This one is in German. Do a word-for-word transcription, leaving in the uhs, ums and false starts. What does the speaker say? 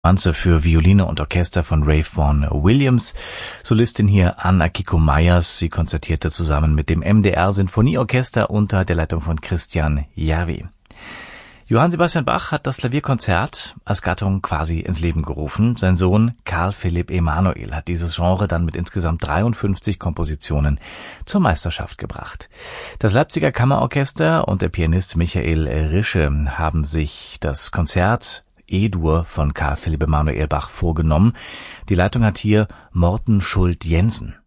Romanze für Violine und Orchester von Ralph Vaughan Williams. Solistin hier Ann Akiko Meyers. Sie konzertierte zusammen mit dem M D R Sinfonieorchester unter der Leitung von Christian Järvi. Johann Sebastian Bach hat das Klavierkonzert als Gattung quasi ins Leben gerufen. Sein Sohn Carl Philipp Emanuel hat dieses Genre dann mit insgesamt dreiundfünfzig Kompositionen zur Meisterschaft gebracht. Das Leipziger Kammerorchester und der Pianist Michael Rische haben sich das Konzert E-Dur von Carl Philipp Emanuel Bach vorgenommen. Die Leitung hat hier Morten Schult-Jensen.